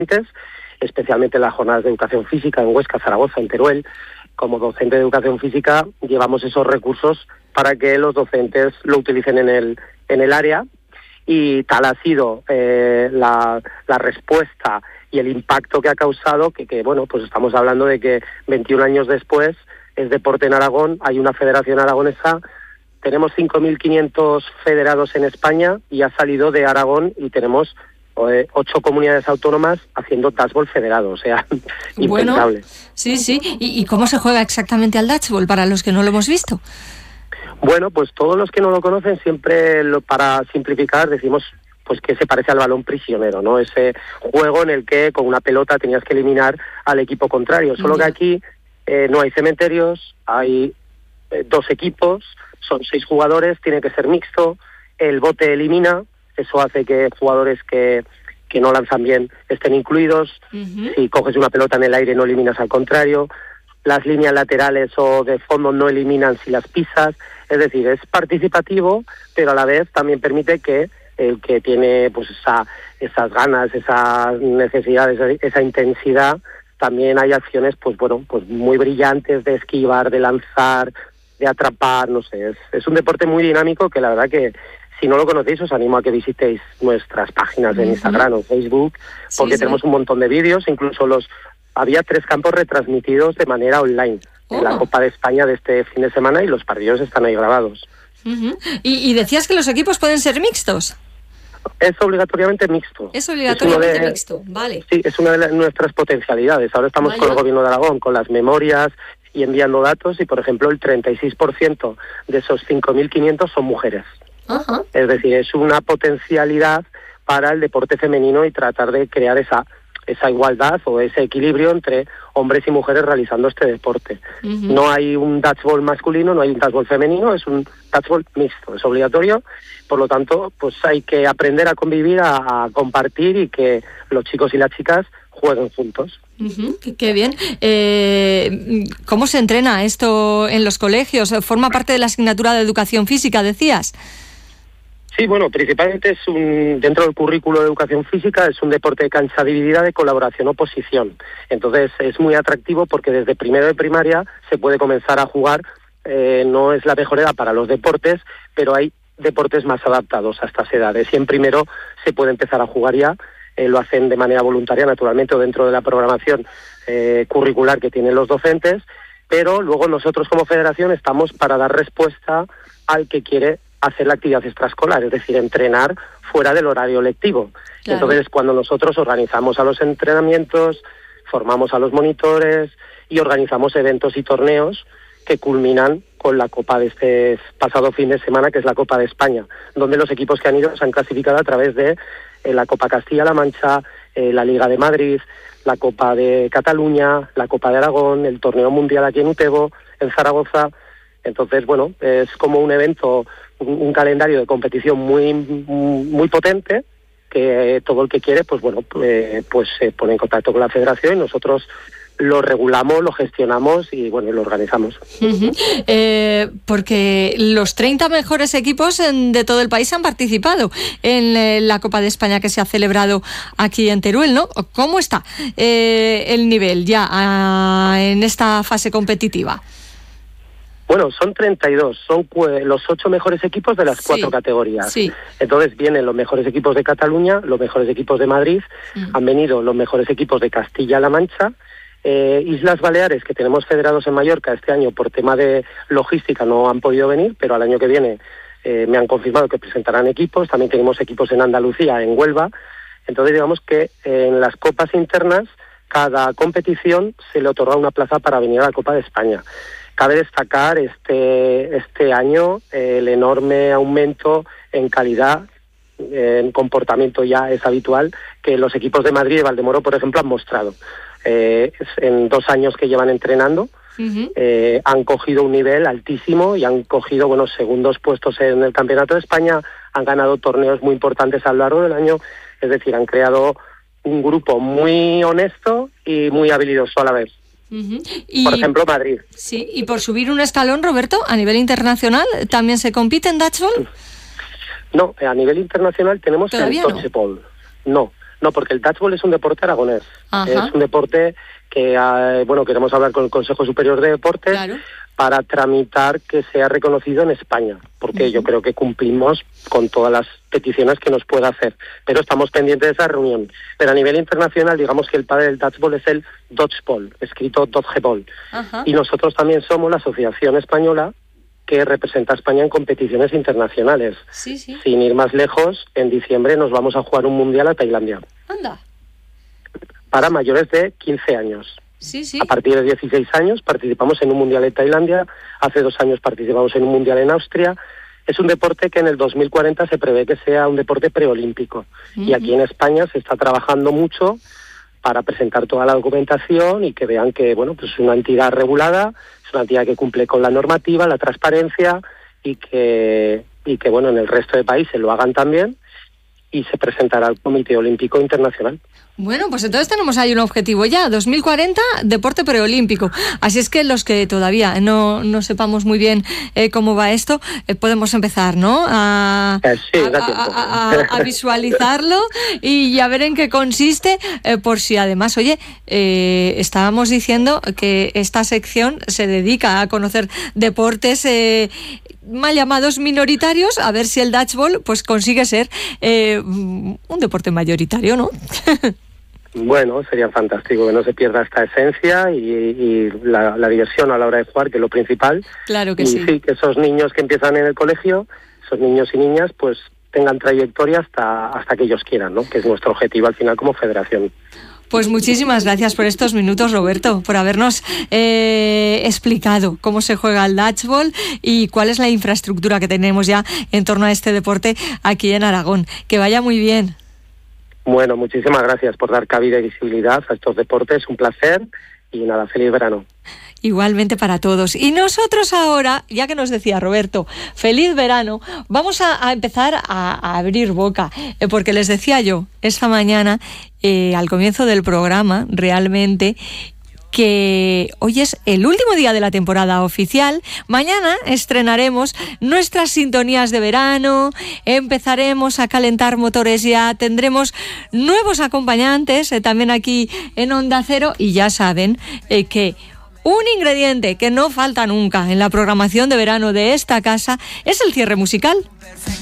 especialmente en las jornadas de educación física en Huesca, Zaragoza, en Teruel. Como docente de educación física llevamos esos recursos para que los docentes lo utilicen en el área, y tal ha sido la respuesta y el impacto que ha causado que bueno, pues estamos hablando de que 21 años después es deporte en Aragón, hay una federación aragonesa, tenemos 5.500 federados en España y ha salido de Aragón, y tenemos 8 comunidades autónomas haciendo dashball federado, o sea, impensable. Bueno, sí. ¿Y cómo se juega exactamente al dashball para los que no lo hemos visto? Bueno, pues todos los que no lo conocen, siempre para simplificar decimos pues que se parece al balón prisionero, ¿no? Ese juego en el que con una pelota tenías que eliminar al equipo contrario, solo que aquí no hay cementerios, hay 2 equipos, son 6 jugadores, tiene que ser mixto, el bote elimina, eso hace que jugadores que no lanzan bien estén incluidos. Si coges una pelota en el aire no eliminas al contrario, las líneas laterales o de fondo no eliminan si las pisas, es decir, es participativo, pero a la vez también permite que el que tiene pues esas ganas, esas necesidades, esa intensidad, también hay acciones pues bueno, pues muy brillantes de esquivar, de lanzar, de atrapar, no sé, es un deporte muy dinámico que la verdad que si no lo conocéis os animo a que visitéis nuestras páginas en Instagram o Facebook, porque tenemos un montón de vídeos, incluso había 3 campos retransmitidos de manera online en la Copa de España de este fin de semana, y los partidos están ahí grabados. ¿Y decías que los equipos pueden ser mixtos? Es obligatoriamente mixto. Es obligatoriamente mixto, vale. Sí, es una de nuestras potencialidades. Ahora estamos con el Gobierno de Aragón, con las memorias y enviando datos, y por ejemplo el 36% de esos 5.500 son mujeres. Es decir, es una potencialidad para el deporte femenino y tratar de crear esa igualdad o ese equilibrio entre hombres y mujeres realizando este deporte. No hay un dashball masculino, no hay un dashball femenino, es un dashball mixto, es obligatorio, por lo tanto pues hay que aprender a convivir, a compartir, y que los chicos y las chicas jueguen juntos. Qué bien. ¿Cómo se entrena esto en los colegios? ¿Forma parte de la asignatura de educación física, decías? Sí, bueno, principalmente dentro del currículo de educación física es un deporte de cancha dividida de colaboración-oposición. Entonces es muy atractivo porque desde primero de primaria se puede comenzar a jugar. No es la mejor edad para los deportes, pero hay deportes más adaptados a estas edades. Y en primero se puede empezar a jugar ya. Lo hacen de manera voluntaria, naturalmente, o dentro de la programación curricular que tienen los docentes. Pero luego nosotros como federación estamos para dar respuesta al que quiere hacer la actividad extraescolar, es decir, entrenar fuera del horario lectivo. Claro. Entonces, cuando nosotros organizamos a los entrenamientos, formamos a los monitores y organizamos eventos y torneos que culminan con la Copa de este pasado fin de semana, que es la Copa de España, donde los equipos que han ido se han clasificado a través de la Copa Castilla-La Mancha, la Liga de Madrid, la Copa de Cataluña, la Copa de Aragón, el Torneo Mundial aquí en Utebo, en Zaragoza. Entonces, bueno, es como un evento, un calendario de competición muy potente, que todo el que quiere, pues bueno, pues se pone en contacto con la federación y nosotros lo regulamos, lo gestionamos y bueno, lo organizamos. Porque los 30 mejores equipos de todo el país han participado en la Copa de España que se ha celebrado aquí en Teruel, ¿no? ¿Cómo está el nivel ya en esta fase competitiva? Bueno, son 32, son los 8 mejores equipos de las 4 categorías. Sí. Entonces vienen los mejores equipos de Cataluña, los mejores equipos de Madrid, han venido los mejores equipos de Castilla-La Mancha, Islas Baleares, que tenemos federados en Mallorca este año por tema de logística no han podido venir, pero al año que viene me han confirmado que presentarán equipos. También tenemos equipos en Andalucía, en Huelva. Entonces digamos que en las copas internas cada competición se le otorga una plaza para venir a la Copa de España. Cabe destacar este año el enorme aumento en calidad, en comportamiento ya es habitual, que los equipos de Madrid y Valdemoro, por ejemplo, han mostrado. En 2 años que llevan entrenando, han cogido un nivel altísimo y han cogido segundos puestos en el Campeonato de España, han ganado torneos muy importantes a lo largo del año, es decir, han creado un grupo muy honesto y muy habilidoso a la vez. Por ejemplo, Madrid. Sí, y por subir un escalón, Roberto, a nivel internacional, ¿también se compite en dodgeball? No, a nivel internacional tenemos el dodgeball. No, No, porque el dodgeball es un deporte aragonés. Ajá. Es un deporte que, queremos hablar con el Consejo Superior de Deportes, Claro. para tramitar que sea reconocido en España, porque yo creo que cumplimos con todas las peticiones que nos pueda hacer, pero estamos pendientes de esa reunión. Pero a nivel internacional, digamos que el padre del dodgeball es el dodgeball, escrito dodgeball. Ajá. Y nosotros también somos la asociación española que representa a España en competiciones internacionales. Sí, sí. Sin ir más lejos, en diciembre nos vamos a jugar un mundial a Tailandia, Anda. para mayores de 15 años. Sí, sí. A partir de 16 años participamos en un mundial en Tailandia, hace 2 años participamos en un mundial en Austria. Es un deporte que en el 2040 se prevé que sea un deporte preolímpico. Y aquí en España se está trabajando mucho para presentar toda la documentación y que vean que, pues es una entidad regulada, es una entidad que cumple con la normativa, la transparencia y que en el resto de países lo hagan también y se presentará al Comité Olímpico Internacional. Bueno, pues entonces tenemos ahí un objetivo ya, 2040, deporte preolímpico. Así es que los que todavía no sepamos muy bien cómo va esto, podemos empezar, ¿no? A visualizarlo y a ver en qué consiste, por si además, oye, estábamos diciendo que esta sección se dedica a conocer deportes mal llamados minoritarios, a ver si el dodgeball pues consigue ser un deporte mayoritario, ¿no? Bueno, sería fantástico que no se pierda esta esencia y la diversión a la hora de jugar, que es lo principal. Claro que y sí. Sí, que esos niños que empiezan en el colegio, esos niños y niñas, pues tengan trayectoria hasta que ellos quieran, ¿no? Que es nuestro objetivo al final como federación. Pues muchísimas gracias por estos minutos, Roberto, por habernos explicado cómo se juega el dodgeball y cuál es la infraestructura que tenemos ya en torno a este deporte aquí en Aragón. Que vaya muy bien. Bueno, muchísimas gracias por dar cabida y visibilidad a estos deportes. Un placer y nada, feliz verano. Igualmente para todos. Y nosotros ahora, ya que nos decía Roberto, feliz verano, vamos a empezar a abrir boca, porque les decía yo esta mañana, al comienzo del programa, realmente, que hoy es el último día de la temporada oficial. Mañana estrenaremos nuestras sintonías de verano, empezaremos a calentar motores ya, tendremos nuevos acompañantes también aquí en Onda Cero y ya saben que un ingrediente que no falta nunca en la programación de verano de esta casa es el cierre musical.